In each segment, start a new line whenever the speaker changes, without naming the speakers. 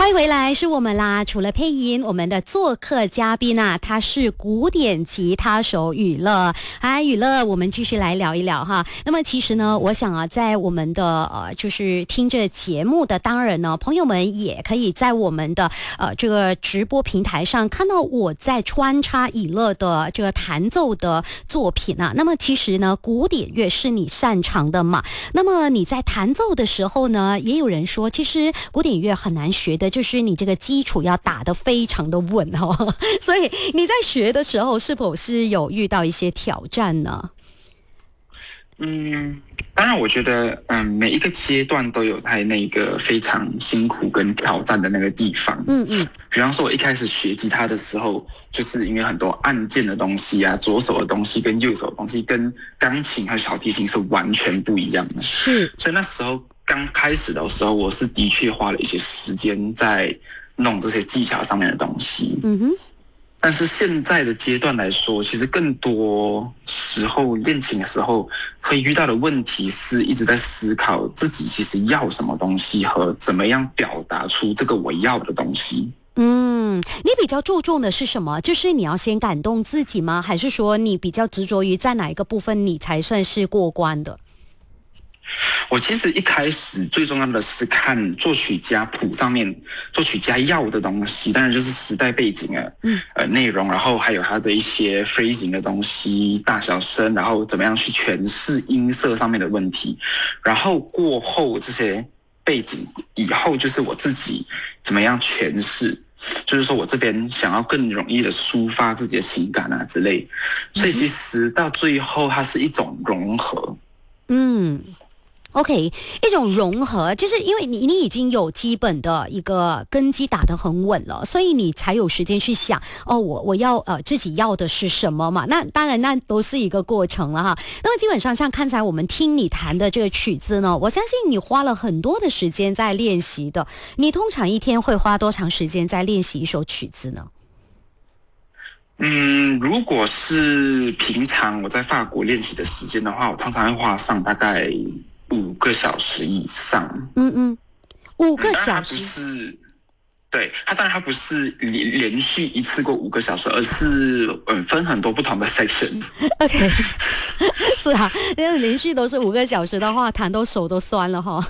欢迎回来，是我们啦。除了配音，我们的做客嘉宾啊，他是古典吉他手宇乐。嗨，宇乐，我们继续来聊一聊哈。那么其实呢，我想啊，在我们的就是听着节目的当然呢，朋友们也可以在我们的这个直播平台上看到我在穿插宇乐的这个弹奏的作品啊。那么其实呢，古典乐是你擅长的嘛。那么你在弹奏的时候呢，也有人说，其实古典乐很难学的。就是你这个基础要打得非常的稳哦，所以你在学的时候是否是有遇到一些挑战呢？
当然我觉得每一个阶段都有它那个非常辛苦跟挑战的那个地方。比方说我一开始学吉他的时候，就是因为很多按键的东西啊，左手的东西跟右手的东西跟钢琴和小提琴是完全不一样的。是，所以那时候刚开始的时候，我是的确花了一些时间在弄这些技巧上面的东西。但是现在的阶段来说，其实更多时候练琴的时候会遇到的问题是一直在思考自己其实要什么东西和怎么样表达出这个我要的东西。
你比较注重的是什么？就是你要先感动自己吗？还是说你比较执着于在哪一个部分你才算是过关的？
我其实一开始最重要的是看作曲家谱上面作曲家要的东西，当然就是时代背景内容，然后还有他的一些 phrasing 的东西，大小声，然后怎么样去诠释音色上面的问题，然后过后这些背景以后就是我自己怎么样诠释，就是说我这边想要更容易的抒发自己的情感啊之类，所以其实到最后它是一种融合。
OK， 一种融合，就是因为你已经有基本的一个根基打得很稳了，所以你才有时间去想我要自己要的是什么嘛。那当然那都是一个过程了哈。那么基本上像刚才我们听你弹的这个曲子呢，我相信你花了很多的时间在练习的。你通常一天会花多长时间在练习一首曲子呢？
如果是平常我在法国练习的时间的话，我通常会花上大概5个小时以上。
5个小时。
对，当然它不是连续一次过5个小时，而是分很多不同的 section。
OK， 是啊，因为连续都是5个小时的话，弹都手都酸了哈。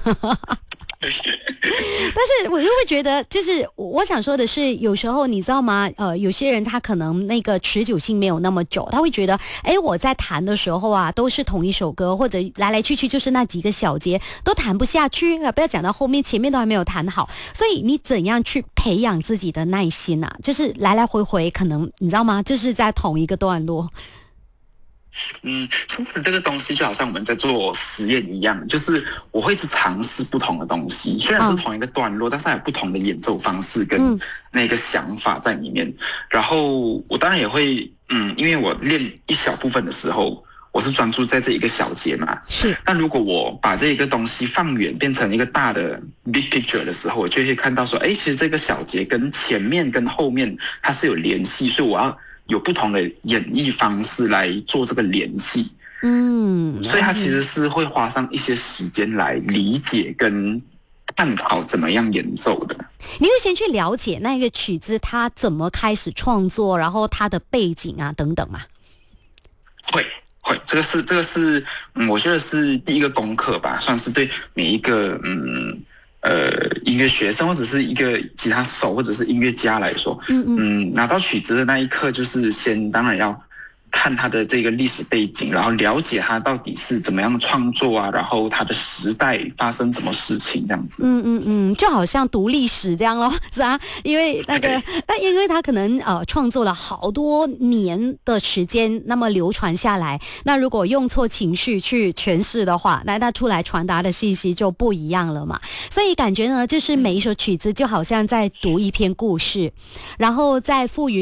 但是我又会觉得，就是我想说的是，有时候你知道吗？有些人他可能那个持久性没有那么久，他会觉得，我在弹的时候啊，都是同一首歌，或者来来去去就是那几个小节，都弹不下去，不要讲到后面，前面都还没有弹好。所以你怎样去培养自己的耐心啊？就是来来回回，可能你知道吗？就是在同一个段落。
其实这个东西就好像我们在做实验一样，就是我会一直尝试不同的东西，虽然是同一个段落，但是它有不同的演奏方式跟那个想法在里面。然后我当然也会，因为我练一小部分的时候，我是专注在这一个小节嘛。是。但如果我把这一个东西放远，变成一个大的 big picture 的时候，我就会看到说，其实这个小节跟前面跟后面它是有联系，所以我要有不同的演绎方式来做这个联系。所以它其实是会花上一些时间来理解跟探讨怎么样演奏的。
你会先去了解那个曲子它怎么开始创作，然后它的背景啊等等嘛？
会，这个是我觉得是第一个功课吧，算是对每一个音乐学生或者是一个吉他手或者是音乐家来说，拿到曲子的那一刻，就是先当然要看他的这个历史背景，然后了解他到底是怎么样创作啊，然后他的时代发生什么事情这样子。
就好像读历史这样咯，是啊，因为因为他可能创作了好多年的时间，那么流传下来，那如果用错情绪去诠释的话，那出来传达的信息就不一样了嘛。所以感觉呢，就是每一首曲子就好像在读一篇故事，然后再赋予